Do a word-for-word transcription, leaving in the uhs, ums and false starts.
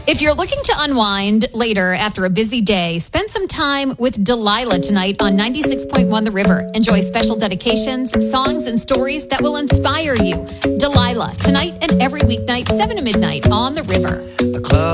If you're looking to unwind later after a busy day, spend some time with Delilah tonight on ninety-six point one The River. Enjoy special dedications, songs, and stories that will inspire you. Delilah, tonight and every weeknight, seven to midnight on The River. The club